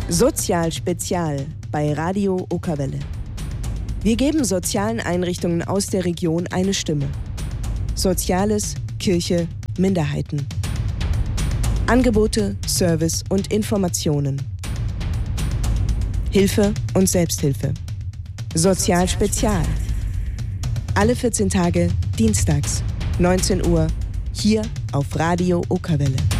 Sozial Spezial bei Radio Okerwelle. Wir geben sozialen Einrichtungen aus der Region eine Stimme. Soziales, Kirche, Minderheiten. Angebote, Service und Informationen. Hilfe und Selbsthilfe. Sozial Spezial. Alle 14 Tage, dienstags, 19 Uhr, hier auf Radio Okerwelle.